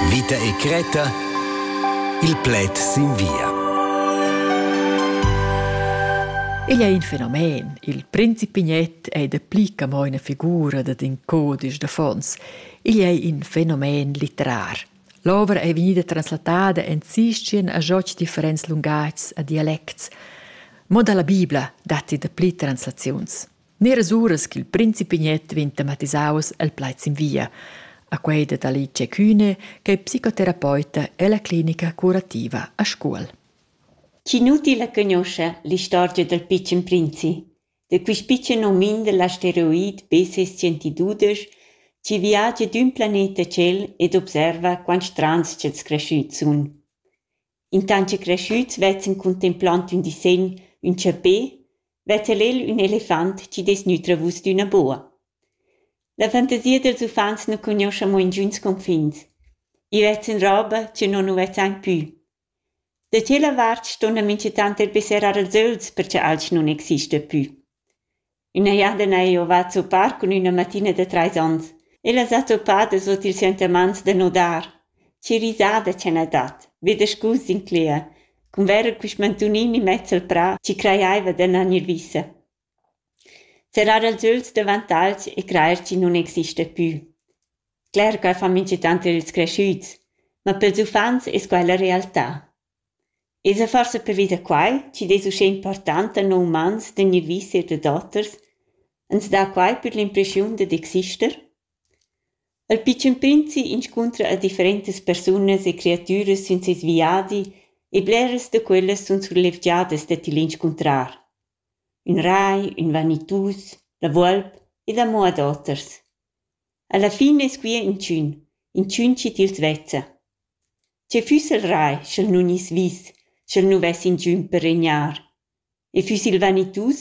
Vita e Creta, il plet s'invia. Il è un fenomen. Il principignet è da plica mo una figura da din codice da fons. Il è un fenomen literar. L'opera è venuta traslatada in sistien a giochi differents lungags a dialects. Mo dalla Biblia dati da pli translazions. Neras uras che il principignet vin tematisaus al plait s'invia. A quei da Alice Kühne, che è psicoterapeuta e la clinica curativa a scuola. Ci inutile conosce la storia del piccin princi, de quis piccin nomin dell'asteroid B612 ci viaggia d'un planeta ciel ed observa quant strans c'els cresciuts sun. Intanto cresciuts vezzan contemplant un disegn, un ciapè, vezza l'el un elefant ci desnutra vus d'una boa. La fantasia dels ufans non conosce mo in giuns confins. I vezzan roba ci non vezzan più. Da quella vart stona mince tanto il besserar als öls perché alc non existe più. Una jada nei ho vat sopar con una mattina da 3 ans. Ella sa sopada sot il sentiments de nodar. Ci risada ce n'ha dat, vede scus in clea, cum vera quis mantunini mezzo al pra ci craiaiva da nanirvissa. Serrar als öls davant alc e craierci non existe più. Clar che fa mince tanto ils cresciuts, ma pels ufans es quella realtà. Esa forse per vida quai, ci desu sche importante no umans de nirvis e de dotters, ens da quai per l'impressiun de exister? Il piccin princi incontra a differentes personas e creaturas sun ses viadi e bleras de quelles sun surlevgiadas de til incontrar. Un rai, un vanitus, la volp e la moa dotters. Alla fine es qui in ciun ci tils vezza. Ce fus il rai, schel nun is vis, schel nu ves in giun per regnar. E fus il vanitus,